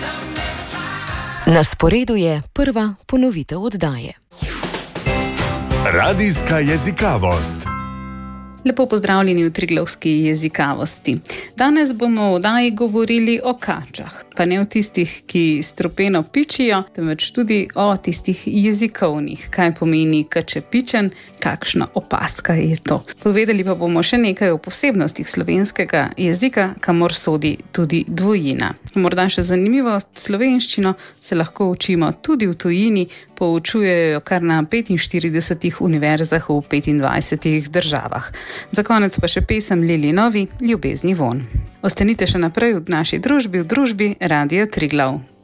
Na sporedu je prva ponovitev oddaje. Radijska jezikavost. Lepo pozdravljeni v Triglavski jezikavosti. Danes bomo v oddaji govorili o kačah, pa ne o tistih, ki strupeno pičijo, temveč tudi o tistih jezikovnih, kaj pomeni kačepičen, kakšna opaska je to. Povedali pa bomo še nekaj o posebnostih slovenskega jezika, kamor sodi tudi dvojina. Morda še zanimivost, slovenščino se lahko učimo tudi v tujini, poučujejo kar na 45 univerzah v 25 državah. Za konec pa še pesem Lili Novi, Ljubezni von. Ostanite še naprej v naši družbi, v družbi Radia Triglav.